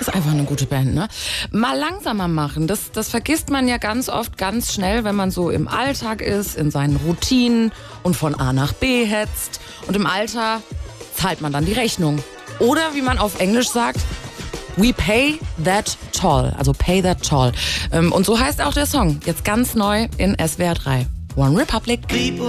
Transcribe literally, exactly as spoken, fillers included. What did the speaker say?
Ist einfach eine gute Band, ne? Mal langsamer machen, das, das vergisst man ja ganz oft ganz schnell, wenn man so im Alltag ist, in seinen Routinen und von A nach B hetzt. Und im Alter zahlt man dann die Rechnung. Oder wie man auf Englisch sagt, we pay that toll, also pay that toll. Und so heißt auch der Song, jetzt ganz neu in S W R drei. One Republic.